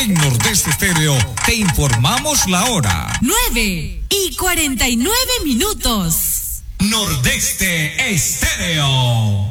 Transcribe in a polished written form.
En Nordeste Estéreo te informamos la hora. 9:49. Nordeste Estéreo.